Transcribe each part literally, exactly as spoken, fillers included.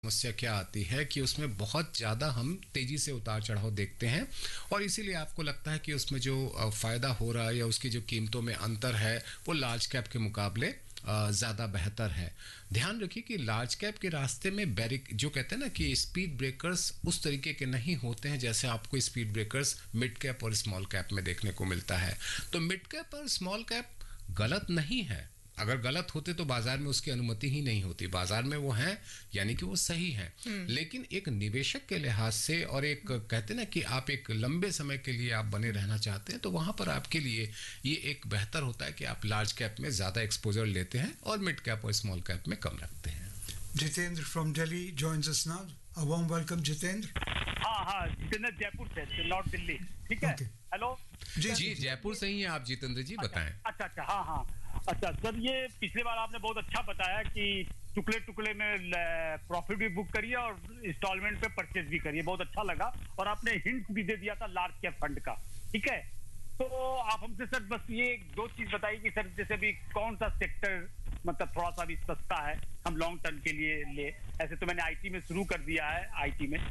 समस्या क्या आती है कि उसमें बहुत ज़्यादा हम तेज़ी से उतार चढ़ाव देखते हैं और इसीलिए आपको लगता है कि उसमें जो फ़ायदा हो रहा है या उसकी जो कीमतों में अंतर है वो लार्ज कैप के मुकाबले ज़्यादा बेहतर है। ध्यान रखिए कि लार्ज कैप के रास्ते में बैरिक जो कहते हैं ना कि स्पीड ब्रेकर्स उस तरीके के नहीं होते हैं जैसे आपको स्पीड ब्रेकर्स मिड कैप और स्मॉल कैप में देखने को मिलता है। तो मिड कैप और स्मॉल कैप गलत नहीं है, अगर गलत होते तो बाजार में उसकी अनुमति ही नहीं होती। बाजार में वो हैं यानी कि वो सही हैं, लेकिन एक निवेशक के लिहाज से और एक कहते ना कि आप एक लंबे समय के लिए आप बने रहना चाहते हैं तो वहां पर आपके लिए ये एक बेहतर होता है कि आप लार्ज कैप में ज्यादा एक्सपोजर लेते हैं और मिड कैप और स्मॉल कैप में कम रखते हैं। Jitendra from Delhi joins us now. A warm welcome, Jitendra. हाँ हाँ जितेंद्र जयपुर से, नॉर्थ दिल्ली। ठीक है, हेलो जी जी जयपुर से ही हैं आप जितेंद्र जी, बताएं। अच्छा अच्छा हाँ हाँ अच्छा सर, ये पिछले बार आपने बहुत अच्छा बताया कि टुकड़े टुकड़े में प्रॉफिट भी बुक करिए और इंस्टॉलमेंट पे परचेज भी करिए, बहुत अच्छा लगा। और आपने हिंट भी दे दिया था लार्ज कैप फंड का। ठीक है, तो आप हमसे सर बस ये दो चीज बताइए कि सर जैसे भी कौन सा सेक्टर मतलब थोड़ा सा भी सस्ता है हम लॉन्ग टर्म के लिए ले। ऐसे तो मैंने आईटी में शुरू कर दिया है, आईटी में।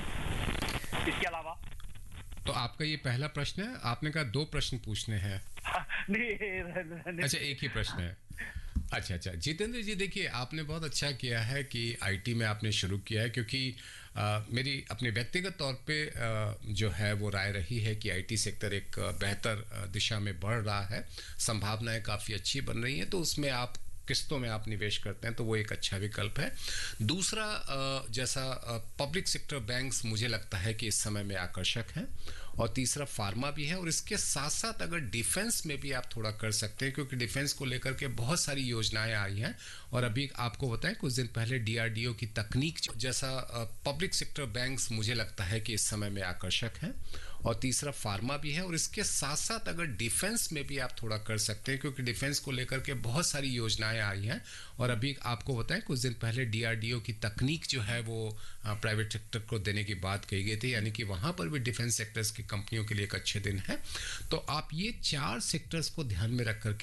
इसके अलावा तो आपका ये पहला प्रश्न है, आपने कहा दो प्रश्न पूछने हैं। नहीं, अच्छा एक ही प्रश्न है। अच्छा अच्छा जितेंद्र जी, देखिए आपने बहुत अच्छा किया है कि आईटी में आपने शुरू किया है, क्योंकि आ, मेरी अपने व्यक्तिगत तौर पे आ, जो है वो राय रही है कि आईटी सेक्टर एक बेहतर दिशा में बढ़ रहा है, संभावनाएं काफ़ी अच्छी बन रही हैं, तो उसमें आप किस्तों में आप निवेश करते हैं तो वो एक अच्छा विकल्प है। दूसरा, जैसा पब्लिक सेक्टर बैंक्स मुझे लगता है कि इस समय में आकर्षक हैं, और तीसरा फार्मा भी है, और इसके साथ साथ अगर डिफेंस में भी आप थोड़ा कर सकते हैं क्योंकि डिफेंस को लेकर के बहुत सारी योजनाएं आई हैं। और अभी आपको बताएं कुछ दिन पहले डीआरडीओ की तकनीक, जैसा पब्लिक सेक्टर बैंक्स मुझे लगता है कि इस समय में आकर्षक हैं, और तीसरा फार्मा भी है, और इसके साथ साथ अगर डिफेंस में भी आप थोड़ा कर सकते हैं क्योंकि डिफेंस को लेकर के बहुत सारी योजनाएं आई हैं। और अभी आपको बताएं कुछ दिन पहले डीआरडीओ की तकनीक जो है वो प्राइवेट सेक्टर को देने की बात कही गई थी, यानी कि वहां पर भी डिफेंस सेक्टर्स की कंपनियों के लिए एक अच्छे दिन है। तो आप ये चार सेक्टर्स को ध्यान में रख करके